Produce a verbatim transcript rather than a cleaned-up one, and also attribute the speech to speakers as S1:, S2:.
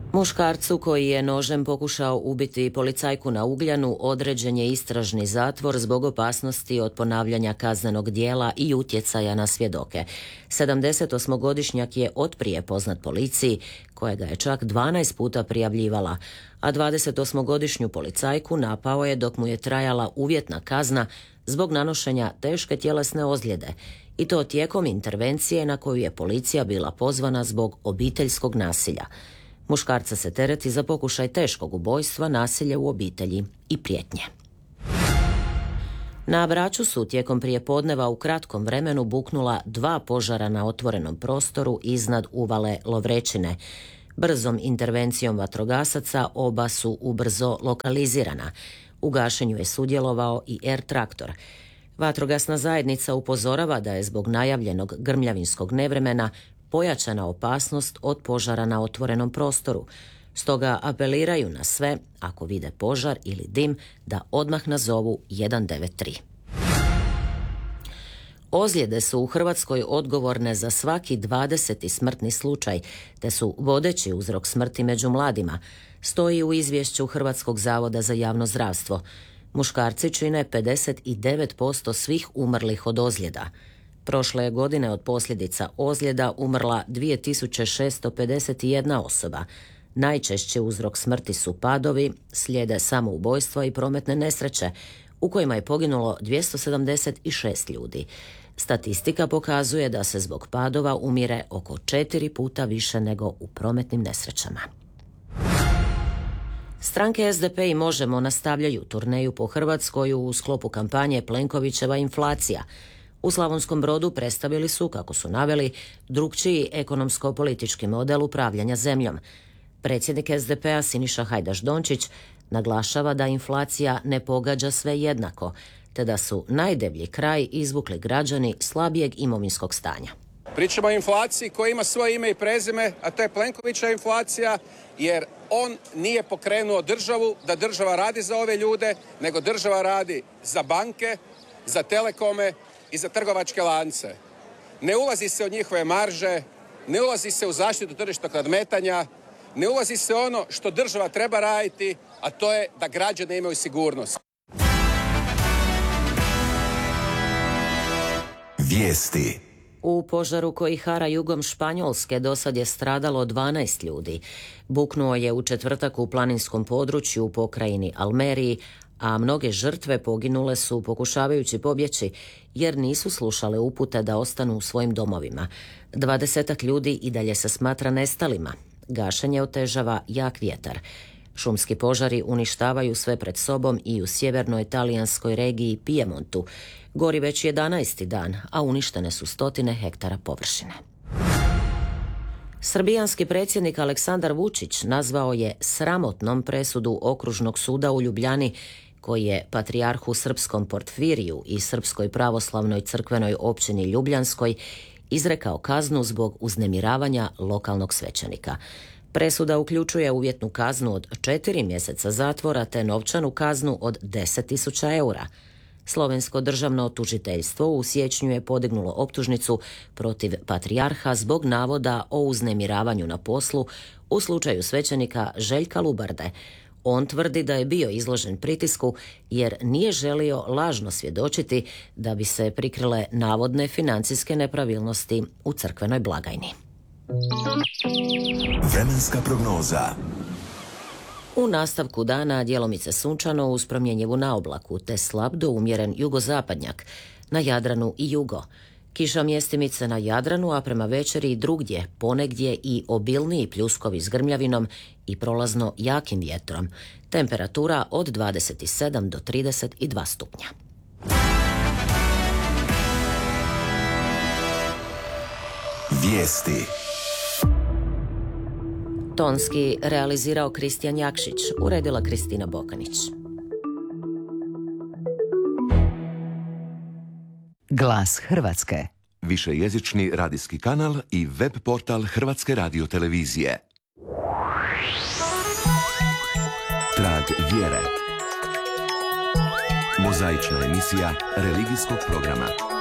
S1: Muškarcu koji je nožem pokušao ubiti policajku na Ugljanu određen je istražni zatvor zbog opasnosti od ponavljanja kaznenog dijela i utjecaja na svjedoke. sedamdesetosmogodišnjak je otprije poznat policiji, koja ga je čak dvanaest puta prijavljivala, a dvadesetosmogodišnju policajku napao je dok mu je trajala uvjetna kazna zbog nanošenja teške tjelesne ozljede, i to tijekom intervencije na koju je policija bila pozvana zbog obiteljskog nasilja. Muškarca se tereti za pokušaj teškog ubojstva, nasilje u obitelji i prijetnje. Na Braču su tijekom prijepodneva u kratkom vremenu buknula dva požara na otvorenom prostoru iznad uvale Lovrečine. Brzom intervencijom vatrogasaca oba su ubrzo lokalizirana. U gašenju je sudjelovao i R-traktor. Vatrogasna zajednica upozorava da je zbog najavljenog grmljavinskog nevremena pojačana opasnost od požara na otvorenom prostoru. Stoga apeliraju na sve, ako vide požar ili dim, da odmah nazovu jedan devet tri. Ozljede su u Hrvatskoj odgovorne za svaki dvadeseti smrtni slučaj, te su vodeći uzrok smrti među mladima, stoji u izvješću Hrvatskog zavoda za javno zdravstvo. Muškarci čine pedeset devet posto svih umrlih od ozljeda. Prošle je godine od posljedica ozljeda umrla dvije tisuće šesto pedeset jedna osoba. Najčešći uzrok smrti su padovi, slijede samoubojstva i prometne nesreće, u kojima je poginulo dvjesto sedamdeset šest ljudi. Statistika pokazuje da se zbog padova umire oko četiri puta više nego u prometnim nesrećama. Stranke S D P i Možemo nastavljaju turneju po Hrvatskoj u sklopu kampanje Plenkovićeva inflacija. U Slavonskom Brodu predstavili su, kako su naveli, drukčiji ekonomsko-politički model upravljanja zemljom. Predsjednik S D P-a Siniša Hajdaš Dončić naglašava da inflacija ne pogađa sve jednako, te da su najdeblji kraj izvukli građani slabijeg imovinskog stanja.
S2: Pričamo o inflaciji koja ima svoje ime i prezime, a to je Plenkovićeva inflacija, jer on nije pokrenuo državu da država radi za ove ljude, nego država radi za banke, za telekome i za trgovačke lance. Ne ulazi se u njihove marže, ne ulazi se u zaštitu tržišnog nadmetanja, ne ulazi se ono što država treba raditi, a to je da građani imaju sigurnost.
S3: Vijesti.
S1: U požaru koji hara jugom Španjolske dosad je stradalo dvanaest ljudi. Buknuo je u četvrtak u planinskom području u pokrajini Almeriji, a mnoge žrtve poginule su pokušavajući pobjeći jer nisu slušale upute da ostanu u svojim domovima. Dvadesetak ljudi i dalje se smatra nestalima. Gašenje otežava jak vjetar. Šumski požari uništavaju sve pred sobom i u sjevernoj talijanskoj regiji Pijemontu. Gori već jedanaesti dan, a uništene su stotine hektara površine. Srbijanski predsjednik Aleksandar Vučić nazvao je sramotnom presudu Okružnog suda u Ljubljani, koji je patrijarhu srpskom Portfiriju i Srpskoj pravoslavnoj crkvenoj općini Ljubljanskoj izrekao kaznu zbog uznemiravanja lokalnog svećenika. Presuda uključuje uvjetnu kaznu od četiri mjeseca zatvora te novčanu kaznu od deset tisuća eura. Slovensko državno tužiteljstvo u siječnju je podignulo optužnicu protiv patrijarha zbog navoda o uznemiravanju na poslu u slučaju svećenika Željka Lubarde. On tvrdi da je bio izložen pritisku jer nije želio lažno svjedočiti da bi se prikrile navodne financijske nepravilnosti u crkvenoj blagajni.
S3: Vremenska prognoza.
S1: U nastavku dana djelomice sunčano uz promjenjivu naoblaku te slab do umjeren jugozapadnjak, na Jadranu i jugo. Kiša mjestimice na Jadranu, a prema večeri i drugdje, ponegdje i obilniji pljuskovi s grmljavinom i prolazno jakim vjetrom. Temperatura od dvadeset sedam do trideset dva stupnja.
S3: Vijesti.
S1: Tonski realizirao Kristijan Jakšić, uredila Kristina Bokanić.
S4: Glas Hrvatske.
S3: Višejezični radijski kanal i web portal Hrvatske radiotelevizije. Trag vjere. Mozaična emisija religijskog programa.